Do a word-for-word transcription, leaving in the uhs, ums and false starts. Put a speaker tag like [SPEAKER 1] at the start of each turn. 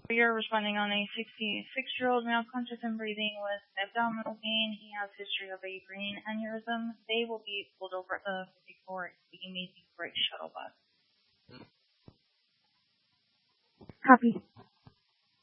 [SPEAKER 1] You're responding on a sixty-six-year-old male conscious and breathing with abdominal pain. He has history of a brain aneurysm. They will be pulled over at the fifty-four Amazing Grace shuttle bus.
[SPEAKER 2] Hmm.
[SPEAKER 1] Copy.